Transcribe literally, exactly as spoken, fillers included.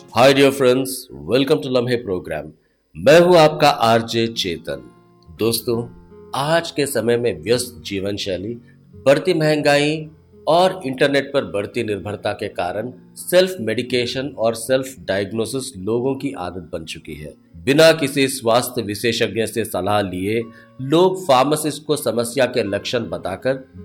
Hi dear friends, welcome to लम्हे programme. मैं हूं आपका आरजे चेतन। दोस्तों, आज के समय में व्यस्त जीवन शैली, बढ़ती महंगाई और इंटरनेट पर बढ़ती निर्भरता के कारण सेल्फ मेडिकेशन और सेल्फ डायग्नोसिस लोगों की आदत बन चुकी है। बिना किसी स्वास्थ्य विशेषज्ञ से सलाह लिए लोग फार्मासिस्ट को समस्या के लक्षण बताकर